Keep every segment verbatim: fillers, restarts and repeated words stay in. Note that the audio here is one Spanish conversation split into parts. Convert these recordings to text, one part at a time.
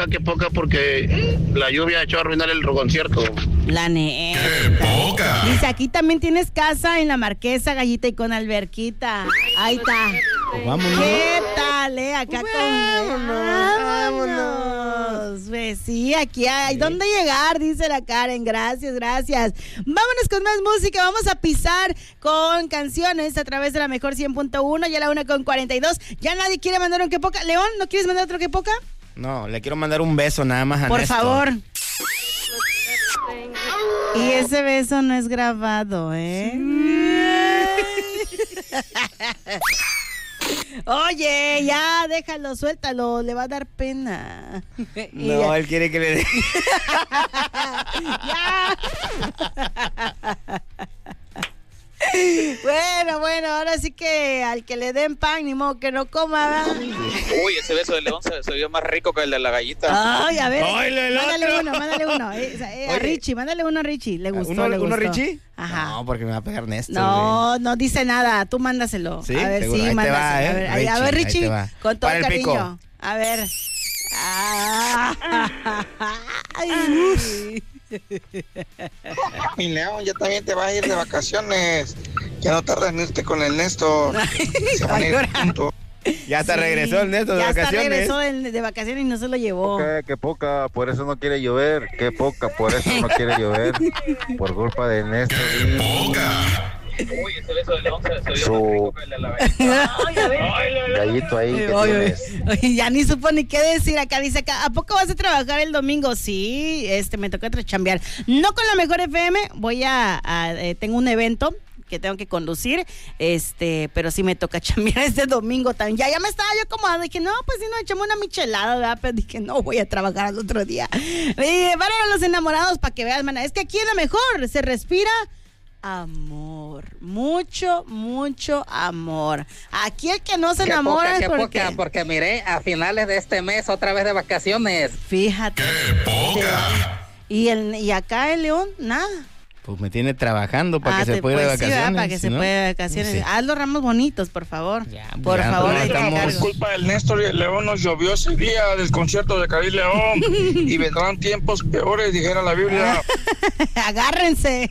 poca, qué poca, porque la lluvia echó a arruinar el concierto. La neta. ¡Qué poca! Dice, aquí también tienes casa en la Marquesa, Gallita, y con alberquita. Ahí está. Pues vámonos. ¿Qué tal, eh? Acá Vámonos, con... Vámonos. Pues sí, aquí hay dónde llegar, dice la Karen. Gracias, gracias. Vámonos con más música. Vamos a pisar con canciones a través de la mejor cien punto uno. Ya la una con cuarenta y dos. Ya nadie quiere mandar un que poca. León, ¿no quieres mandar otro que poca? No, le quiero mandar un beso nada más a Por Néstor. favor. Y ese beso no es grabado, ¿eh? Oye, ya, déjalo, suéltalo, le va a dar pena. No, él quiere que le dé. Ya. Bueno, bueno, ahora sí que al que le den pan, ni modo que no coma, ¿verdad? Uy, ese beso de León se, se vio más rico que el de la gallita. Ay, a ver, Ay, el mándale otro. uno, mándale uno. Eh, eh, a Oye. Richie, mándale uno a Richie. Le gustó, ¿Uno, le gustó. ¿Uno Richie? Ajá. No, porque me va a pegar Néstor. No, no dice nada, tú mándaselo. ¿Sí? A ver, Seguro. sí, Ahí te mándaselo. va, ¿eh? A ver, ahí- a Richie, ver, ahí Richie, te va. con todo Para el cariño. pico. A ver. Ah. Ay. Mi León, ya también te vas a ir de vacaciones. Ya no tardas en irte con el Néstor. Se van a ir juntos. Ya hasta Sí, regresó el Néstor de ya hasta vacaciones. regresó de, de vacaciones y no se lo llevó. Qué, qué poca, por eso no quiere llover. Qué poca, por eso no quiere llover. Por culpa de Néstor. ¡Poca! Uy, ese beso de León se, se vio Su- más rico que el de la gallita. Gallito ahí que Oye, tienes. oye, ya ni supo ni qué decir acá. Dice acá, ¿a poco vas a trabajar el domingo? Sí, este, me toca chambear. No con la mejor F M, voy a, a eh, tengo un evento que tengo que conducir, este, pero sí me toca chambear este domingo también. Ya, ya me estaba yo acomodando, dije, no, pues si no, echamos una michelada, ¿verdad? Pero dije, no, voy a trabajar al otro día. Y para los enamorados, para que veas, mana, es que aquí en la mejor se respira amor, mucho, mucho amor. Aquí el que no se Qué enamora poca, es qué porque... poca, porque miré a finales de este mes otra vez de vacaciones. Fíjate. ¡Qué poca! Y, el, y acá el León, nada. Pues me tiene trabajando para Ah, que se te- pueda ir de pues sí, vacaciones. ¿verdad? Para que si se no, pueda ir de vacaciones. sí. Haz los ramos bonitos, por favor. Ya, por ya, favor, no ahí te estamos- encargo. Por culpa del Néstor y el León nos llovió ese día del concierto de Caribe León. Y vendrán tiempos peores, dijera la Biblia. Agárrense.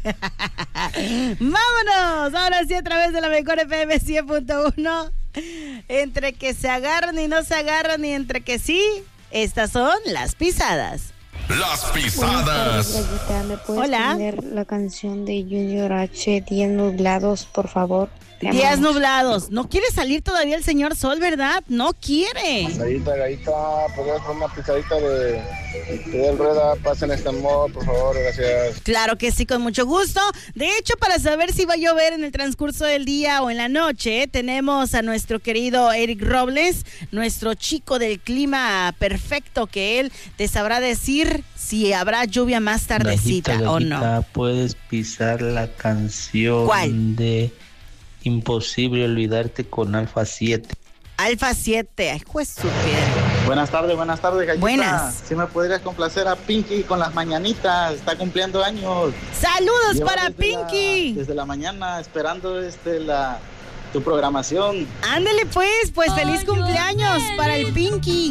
Vámonos. Ahora sí, a través de la mejor F M cien punto uno. Entre que se agarran y no se agarran, y entre que sí, estas son las pisadas. Las pisadas. Gallita, ¿me puedes Hola. poner la canción de Junior H, Días Nublados, por favor? Te Días amamos. nublados. No quiere salir todavía el señor Sol, ¿verdad? No quiere. Gallita, Gallita, ¿podrías poner una pisadita de Fidel Rueda? Pasen este amor, por favor, gracias. Claro que sí, con mucho gusto. De hecho, para saber si va a llover en el transcurso del día o en la noche, tenemos a nuestro querido Eric Robles, nuestro chico del clima perfecto, que él te sabrá decir si habrá lluvia más tardecita Gallita, o Gallita, no. puedes pisar la canción ¿Cuál? de Imposible Olvidarte con Alfa siete. Alfa siete, ay, juez su piedra. Buenas tardes, buenas tardes, Gallita. Buenas. Si me podrías complacer a Pinky con las mañanitas, está cumpliendo años. Saludos Lleva para desde Pinky. la- desde la mañana esperando este la tu programación. Ándele pues, pues feliz cumpleaños para el Pinky.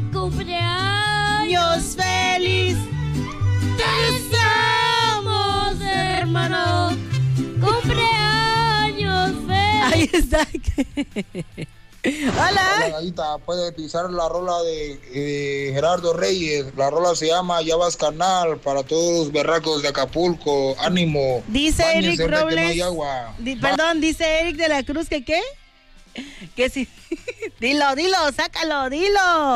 Cumpleaños feliz. Te deseamos, hermano. Cumpleaños feliz. Ahí está. Hola. Hola, Gallita, puede pisar la rola de, de Gerardo Reyes. La rola se llama Ya vas canal para todos los berracos de Acapulco. Ánimo. Dice Báñense Eric ahorita que Robles. no hay agua. Di- perdón, dice Eric de la Cruz que qué? Que sí. Dilo, dilo, sácalo, dilo.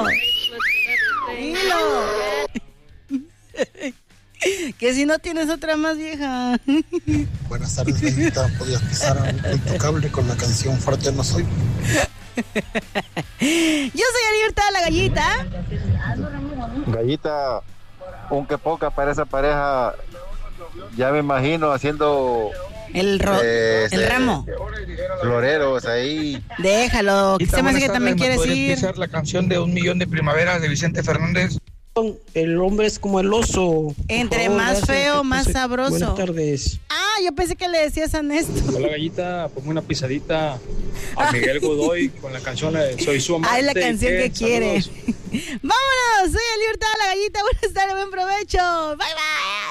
Dilo. Que si no tienes otra más vieja. Buenas tardes, Gallita. Podías pisar a un intocable con la canción Fuerte No Soy. Yo soy Alberta la Gallita. Gallita, un que poca para esa pareja. Ya me imagino haciendo El, ro- eh, el este, ramo. floreros ahí. Déjalo, que se me hace que también quieres ir. pisar la canción de Un Millón de Primaveras de Vicente Fernández? El hombre es como el oso. Por Entre favor, más gracias, feo, que más pase- sabroso. Buenas tardes. Ah, yo pensé que le decías a Néstor. Hola, Gallita, ponme una pisadita a Miguel Godoy con la canción de Soy su amante. Ah, es la ¿y canción qué? que quiere. Saludos. Vámonos, soy Alberta la Carlita. Buenas tardes, buen provecho. Bye, bye.